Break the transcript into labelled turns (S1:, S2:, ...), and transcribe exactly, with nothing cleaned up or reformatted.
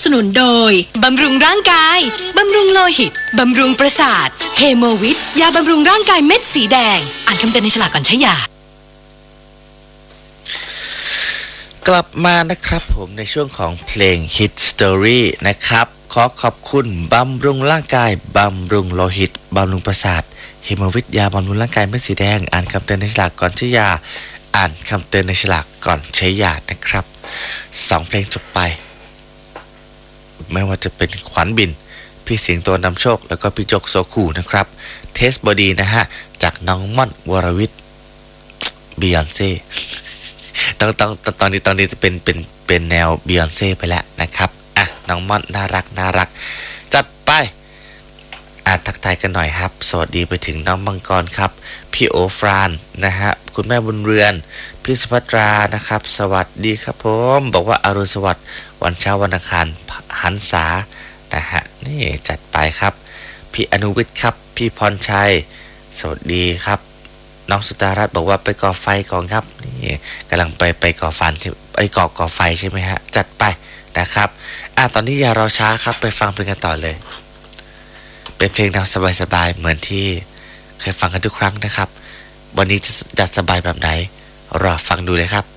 S1: สนุนโดยบำรุงร่างกายบำรุงโลหิตบำรุงประสาทเฮโมวิทยาบำรุงร่างกายเม็ดสีแดงอ่านคำเตือนในฉลากก่อนใช้ยาก
S2: ลับมานะครับผมในช่วงของเพลง Hit Story นะครับขอขอบคุณบำรุงร่างกายบำรุงโลหิตบำรุงประสาทเฮโมวิทยาบำรุงร่างกายเม็ดสีแดงอ่านคำเตือนในฉลากก่อนใช้ยาอ่านคำเตือนในฉลากก่อนใช้ยานะครับสองเพลงจบไปไม่ว่าจะเป็นขวัญบินพี่เสียงตัวนำโชคแล้วก็พี่จกโซคูนะครับเทสบอดีนะฮะจากน้องม่อนวรวิทย์บียอนเซ่ต้องต้องตอนนี้ตอนนี้จะเป็นเป็นเป็นแนวบียอนเซ่ไปแล้วนะครับอ่ะน้องม่อนน่ารักน่ารักจัดไปอ่ะทักทายกันหน่อยครับสวัสดีไปถึงน้องมังกรครับพี่โอฟรานนะฮะคุณแม่บุญเรือนพี่สุภัตรานะครับสวัสดีครับผมบอกว่าอรุณสวัสดิ์วันเช้าวันอังคารหันษานะฮะนี่จัดไปครับพี่อนุวิทย์ครับพี่พรชัยสวัสดีครับน้องสุตารัตน์บอกว่าไปก่อไฟก่อนครับนี่กำลังไปไปก่อฟันไปก่อก่อไฟใช่ไหมฮะจัดไปนะครับอ่ะตอนนี้อย่ารอช้าครับไปฟังเพลงกันต่อเลยเป็นเพลงแนวสบายๆเหมือนที่เคยฟังกันทุกครั้งนะครับวันนี้จะจะสบายแบบไหนรอฟังดูเลยครับ